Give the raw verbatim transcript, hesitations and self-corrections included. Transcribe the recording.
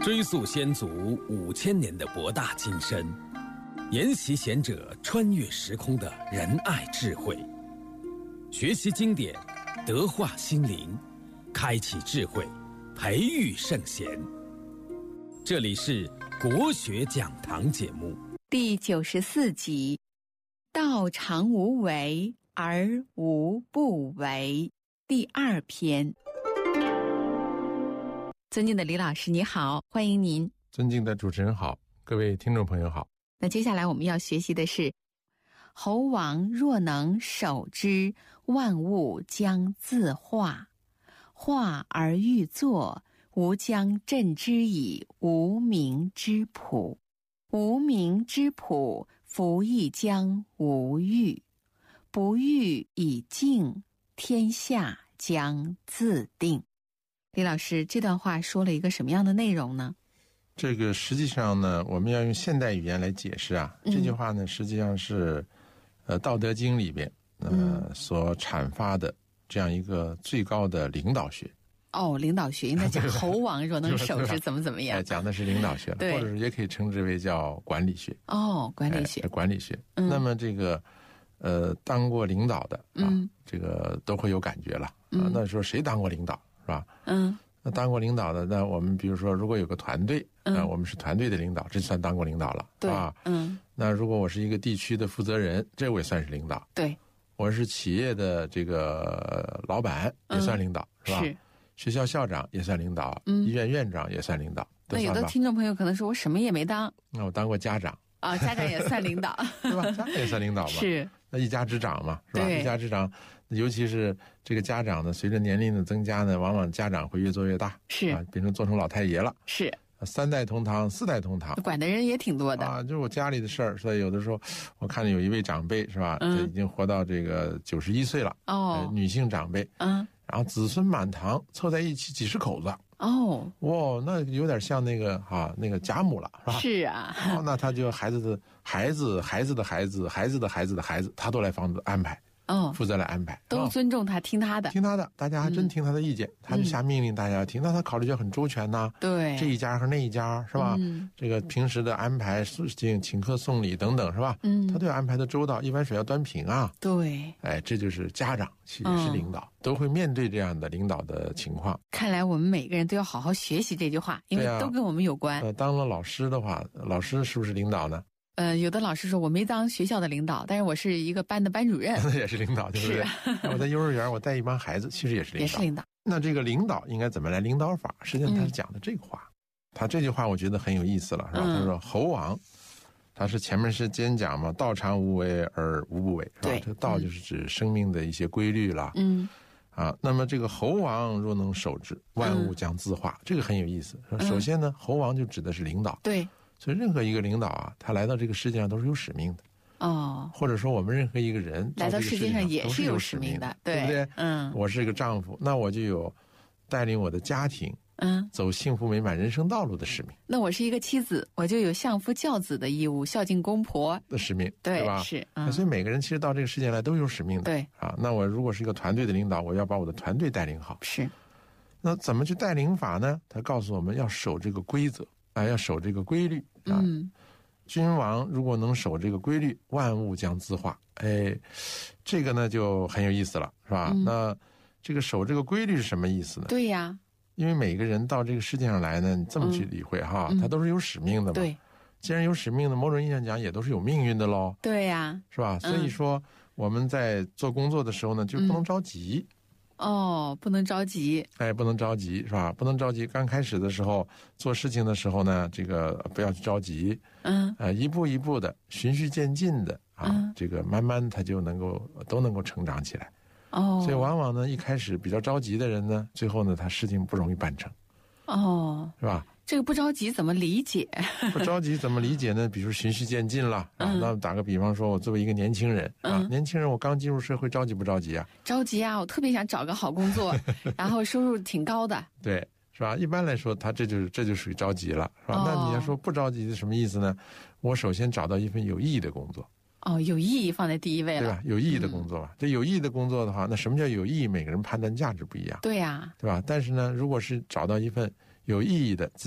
追溯先祖五千年的博大精深，研习贤者穿越时空的仁爱智慧，学习经典，德化心灵，开启智慧，培育圣贤。这里是国学讲堂节目第九十四集，道常无为而无不为，第二篇。尊敬的李老师你好，欢迎您。 尊敬的主持人好，各位听众朋友好。 那接下来我们要学习的是，侯王若能守之，万物将自化，化而欲作，吾将镇之以无名之朴，无名之朴，夫亦将无欲，不欲以静，天下将自定。李老师，这段话说了一个什么样的内容呢？ 这个实际上呢，我们要用现代语言来解释啊。嗯、这句话呢，实际上是呃《道德经》里边呃、嗯、所阐发的这样一个最高的领导学。哦，领导学应该讲侯王若能守之怎么怎么样，讲的是领导学了，或者是也可以称之为叫管理学。哦，管理学，哎、管理学。嗯、那么这个呃，当过领导的啊，嗯、这个都会有感觉了。嗯、啊，那说谁当过领导？是吧？嗯，那当过领导的，那我们比如说，如果有个团队，嗯、啊，我们是团队的领导，这算当过领导了，对吧？嗯，那如果我是一个地区的负责人，这我也算是领导。对，我是企业的这个老板，也算领导，嗯、是吧？是，学校校长也算领导，嗯，医院院长也算领导。 那有的听众朋友可能说，我什么也没当。 那我当过家长啊，家长也算领导， 是吧？家长也算领导嘛。是。那一家之长嘛，是吧？一家之长，尤其是这个家长呢，随着年龄的增加呢，往往家长会越做越大，是啊，变成做成老太爷了，是三代同堂，四代同堂， 管的人也挺多的啊。就是我家里的事儿，所以有的时候我看见有一位长辈是吧，嗯、已经活到这个九十一岁了哦、呃，女性长辈，嗯，然后子孙满堂，凑在一起几十口子。哦，哇，那有点像那个啊，那个贾母了，是吧？是啊，哦，那他就孩子的孩子、孩子的孩子、孩子的孩子的孩子，他都来帮着安排，哦，负责来安排， 都尊重他，哦、听他的， 听他的，大家还真听他的意见，嗯、他就下命令，大家要听，那他考虑就很周全呐、啊。对，这一家和那一家是吧？嗯、这个平时的安排、事情、请客送礼等等是吧？嗯，他都要安排的周到，一碗水要端平啊。对，哎，这就是家长，其实是领导。嗯，都会面对这样的领导的情况。 看来我们每个人都要好好学习这句话，因为都跟我们有关。啊、 呃，当了老师的话，老师是不是领导呢？ 呃，有的老师说我没当学校的领导，但是我是一个班的班主任， 那也是领导，对不对？我在幼儿园，我带一帮孩子，其实也是领导。也是领导。那这个领导应该怎么来领导法？实际上他是讲的这个话，嗯、他这句话我觉得很有意思了，是吧？嗯、他说侯王。他是前面是先讲嘛，道常无为而无不为，是吧？对，这个道就是指生命的一些规律啦。嗯。啊，那么这个侯王若能守之，万物将自化，嗯、这个很有意思。首先呢，嗯、侯王就指的是领导。对。所以任何一个领导啊，他来到这个世界上都是有使命的。哦。或者说我们任何一个人来到世界上也是有使命的， 对不对？嗯。我是一个丈夫，那我就有带领我的家庭。嗯，走幸福美满人生道路的使命。 那我是一个妻子，我就有相夫教子的义务，孝敬公婆的使命，对, 对吧？是、嗯，所以每个人其实到这个世界来都有使命的。对啊，那我如果是一个团队的领导，我要把我的团队带领好。是，那怎么去带领法呢？他告诉我们要守这个规则啊，要守这个规律啊。嗯，君王如果能守这个规律，万物将自化。哎，这个呢就很有意思了，是吧？嗯、那这个守这个规律是什么意思呢？ 对呀。 因为每个人到这个世界上来呢，你这么去理会哈，嗯、他都是有使命的嘛。对，既然有使命的，某种意义上讲也都是有命运的喽。对呀、啊，是吧？嗯、所以说我们在做工作的时候呢，就不能着急。 嗯、哦，不能着急。 哎，不能着急，是吧？不能着急。刚开始的时候做事情的时候呢，这个不要去着急。嗯。呃，一步一步的，循序渐进的啊，嗯、这个慢慢他就能够都能够成长起来。哦，所以往往呢，一开始比较着急的人呢，最后呢，他事情不容易办成。哦，是吧？ 这个不着急怎么理解？ 不着急怎么理解呢？比如循序渐进了啊。嗯、那打个比方说，我作为一个年轻人啊，嗯、年轻人我刚进入社会，着急不着急啊？ 着急啊！我特别想找个好工作，然后收入挺高的。 对，是吧？一般来说，他这就是这就属于着急了，是吧？哦、那你要说不着急是什么意思呢？我首先找到一份有意义的工作。 哦，有意义放在第一位了， 对吧？有意义的工作吧，嗯、这有意义的工作的话，那什么叫有意义？每个人判断价值不一样， 对呀、啊， 对吧？但是呢，如果是找到一份有意义的。